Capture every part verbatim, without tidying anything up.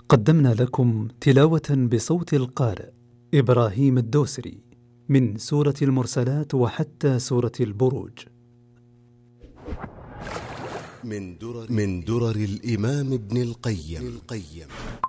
قدمنا لكم تلاوة بصوت القارئ إبراهيم الدوسري من سورة المرسلات وحتى سورة البروج. من درر, من درر الإمام ابن القيم, القيم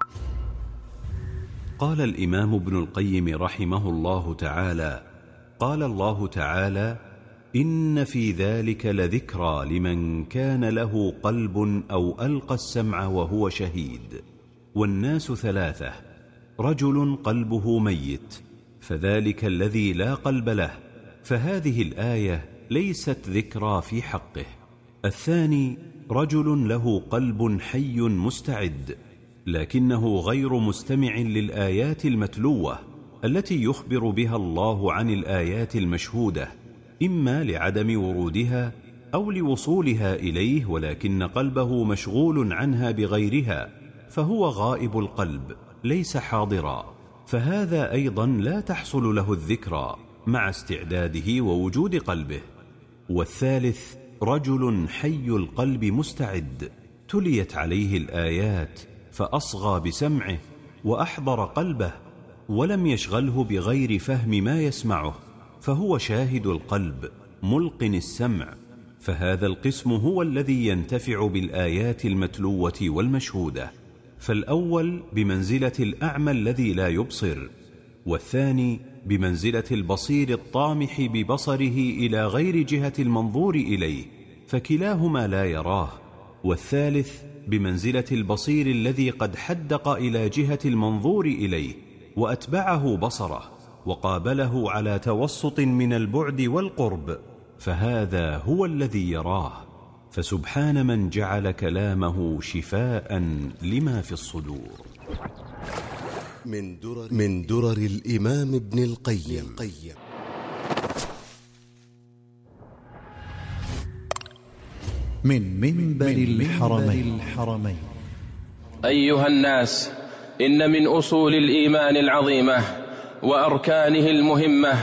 قال الإمام ابن القيم رحمه الله تعالى: قال الله تعالى: إن في ذلك لذكرى لمن كان له قلب أو ألقى السمع وهو شهيد. والناس ثلاثة: رجل قلبه ميت فذلك الذي لا قلب له، فهذه الآية ليست ذكرى في حقه. الثاني: رجل له قلب حي مستعد لكنه غير مستمع للآيات المتلوة التي يخبر بها الله عن الآيات المشهودة، إما لعدم ورودها أو لوصولها إليه، ولكن قلبه مشغول عنها بغيرها، فهو غائب القلب ليس حاضرا، فهذا أيضا لا تحصل له الذكرى مع استعداده ووجود قلبه. والثالث: رجل حي القلب مستعد تليت عليه الآيات فأصغى بسمعه وأحضر قلبه ولم يشغله بغير فهم ما يسمعه، فهو شاهد القلب ملقن السمع، فهذا القسم هو الذي ينتفع بالآيات المتلوة والمشهودة. فالأول بمنزلة الأعمى الذي لا يبصر، والثاني بمنزلة البصير الطامح ببصره إلى غير جهة المنظور إليه، فكلاهما لا يراه، والثالث بمنزلة البصير الذي قد حدق إلى جهة المنظور إليه وأتبعه بصره وقابله على توسط من البعد والقرب، فهذا هو الذي يراه. فسبحان من جعل كلامه شفاء لما في الصدور. من درر, من درر الإمام ابن القيم, القيم من منبر الحرمين, الحرمين أيها الناس، إن من أصول الإيمان العظيمة وأركانه المهمة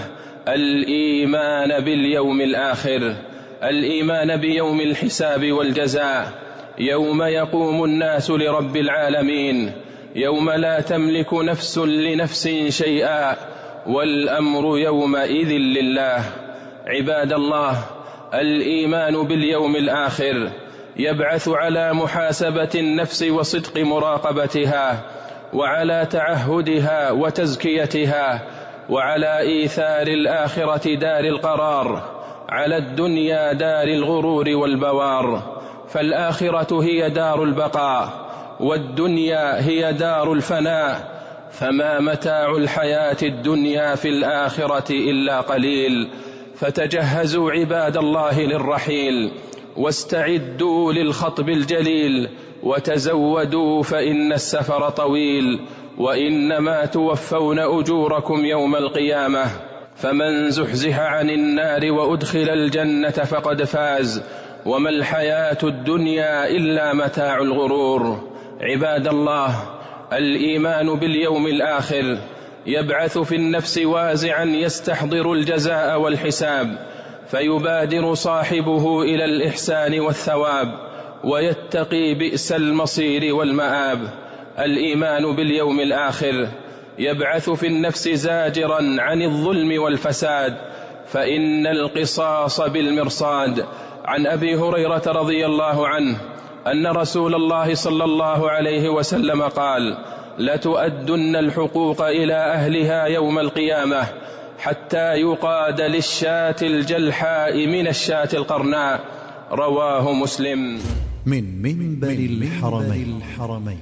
الإيمان باليوم الآخر، الإيمان بيوم الحساب والجزاء، يوم يقوم الناس لرب العالمين، يوم لا تملك نفس لنفس شيئا والأمر يومئذ لله. عباد الله، الإيمان باليوم الآخر يبعث على محاسبة النفس وصدق مراقبتها، وعلى تعهدها وتزكيتها، وعلى إيثار الآخرة دار القرار على الدنيا دار الغرور والبوار. فالآخرة هي دار البقاء والدنيا هي دار الفناء، فما متاع الحياة الدنيا في الآخرة إلا قليل. فتجهزوا عباد الله للرحيل، واستعدوا للخطب الجليل، وتزودوا فإن السفر طويل، وإنما توفون أجوركم يوم القيامة. فمن زحزح عن النار وأدخل الجنة فقد فاز، وما الحياة الدنيا إلا متاع الغرور. عباد الله، الإيمان باليوم الآخر يبعث في النفس وازعا يستحضر الجزاء والحساب، فيبادر صاحبه إلى الإحسان والثواب، ويتقي بئس المصير والمآب. الإيمان باليوم الآخر يبعث في النفس زاجرا عن الظلم والفساد، فإن القصاص بالمرصاد. عن أبي هريرة رضي الله عنه أن رسول الله صلى الله عليه وسلم قال: لتؤدن الحقوق إلى أهلها يوم القيامة حتى يقاد للشاة الجلحاء من الشاة القرناء. رواه مسلم. من منبر الحرمين, الحرمين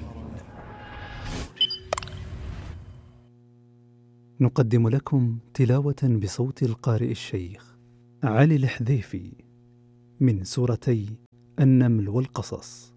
نقدم لكم تلاوة بصوت القارئ الشيخ علي الحذيفي من سورتي النمل والقصص.